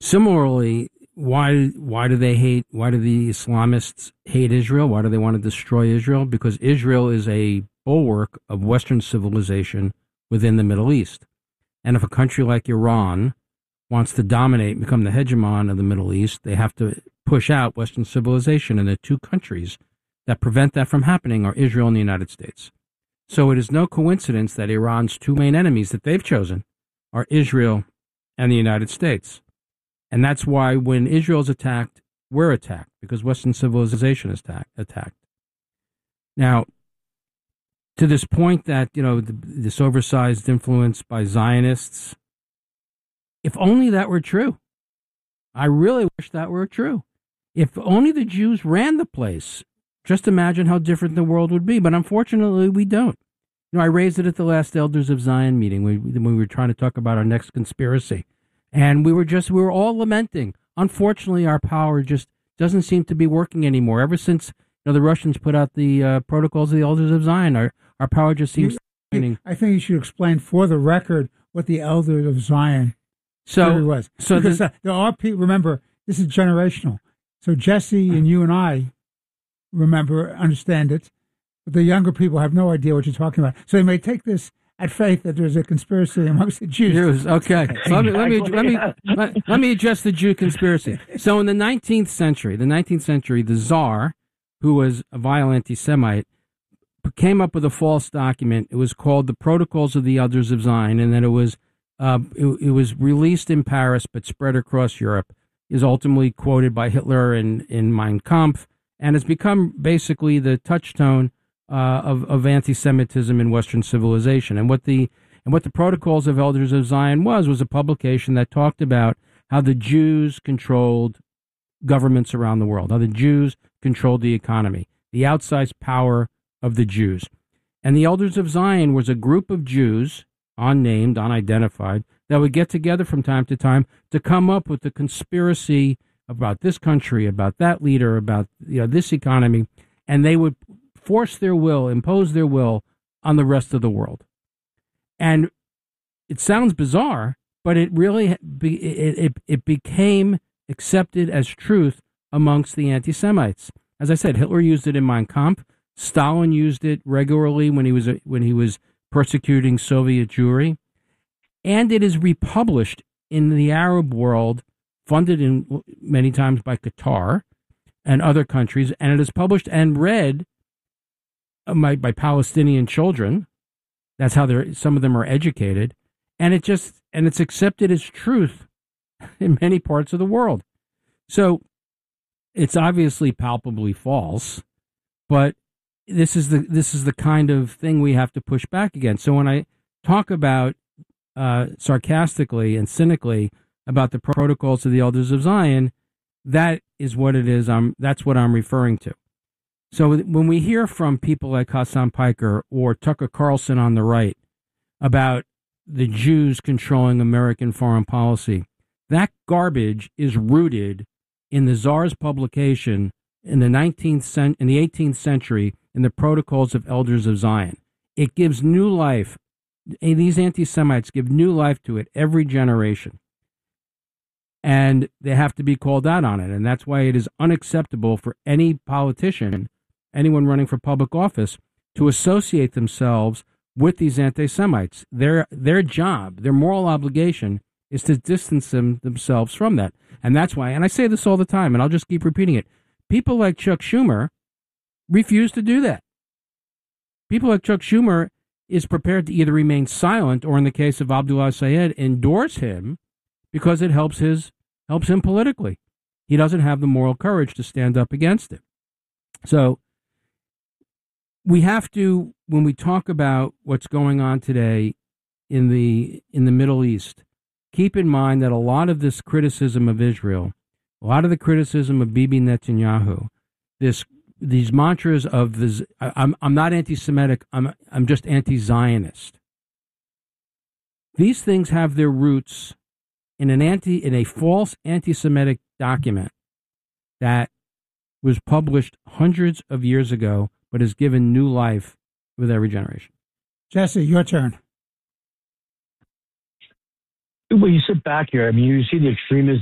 Similarly, why do they hate? Why do the Islamists hate Israel? Why do they want to destroy Israel? Because Israel is a bulwark of Western civilization within the Middle East. And if a country like Iran wants to dominate, become the hegemon of the Middle East, they have to push out Western civilization. And the two countries that prevent that from happening are Israel and the United States. So it is no coincidence that Iran's two main enemies that they've chosen are Israel and the United States. And that's why when Israel is attacked, we're attacked, because Western civilization is attacked. Now, to this point that, this oversized influence by Zionists, if only that were true. I really wish that were true. If only the Jews ran the place, just imagine how different the world would be. But unfortunately, we don't. I raised it at the last Elders of Zion meeting when we were trying to talk about our next conspiracy. And we were all lamenting. Unfortunately, our power just doesn't seem to be working anymore. Ever since the Russians put out the protocols of the Elders of Zion, our power just seems waning. I think you should explain for the record what the Elders of Zion theory was. So because there are people, remember, this is generational. So Jesse and you and I understand it, but the younger people have no idea what you're talking about. So they may take this at faith that there's a conspiracy amongst the Jews. Okay. So let me address the Jew conspiracy. So in the 19th century, the Tsar, who was a vile anti-Semite, came up with a false document. It was called the Protocols of the Elders of Zion, and then it was released in Paris but spread across Europe. Is ultimately quoted by Hitler in Mein Kampf, and has become basically the touchstone of anti-Semitism in Western civilization. And what the Protocols of Elders of Zion was a publication that talked about how the Jews controlled governments around the world, how the Jews controlled the economy, the outsized power of the Jews. And the Elders of Zion was a group of Jews, unnamed, unidentified, that would get together from time to time to come up with the conspiracy about this country, about that leader, about this economy, and they would impose their will on the rest of the world. And it sounds bizarre, but it really it became accepted as truth amongst the anti-Semites. As I said, Hitler used it in Mein Kampf. Stalin used it regularly when he was persecuting Soviet Jewry, and it is republished in the Arab world, funded in many times by Qatar and other countries, and it is published and read by Palestinian children. That's how some of them are educated, and it's accepted as truth in many parts of the world. So it's obviously palpably false, but this is the kind of thing we have to push back against. So when I talk about sarcastically and cynically about the Protocols of the Elders of Zion, that is what it is. That's what I'm referring to. So when we hear from people like Hassan Piker or Tucker Carlson on the right about the Jews controlling American foreign policy, that garbage is rooted in the Tsar's publication in the 18th century in the Protocols of Elders of Zion. It gives new life. These anti-Semites give new life to it every generation. And they have to be called out on it. And that's why it is unacceptable for any politician, anyone running for public office, to associate themselves with these anti-Semites. Their job, their moral obligation, is to distance themselves from that. And that's why, and I say this all the time, and I'll just keep repeating it, people like Chuck Schumer refuse to do that. People like Chuck Schumer is prepared to either remain silent or, in the case of Abdullah Sayed, endorse him because it helps him politically. He doesn't have the moral courage to stand up against it. So we have to, when we talk about what's going on today in the Middle East, keep in mind that a lot of this criticism of Israel, a lot of the criticism of Bibi Netanyahu, these mantras of this, I'm not anti-Semitic, I'm just anti-Zionist. These things have their roots in a false anti-Semitic document that was published hundreds of years ago, but has given new life with every generation. Jesse, your turn. Well, you sit back here. I mean, you see the extremism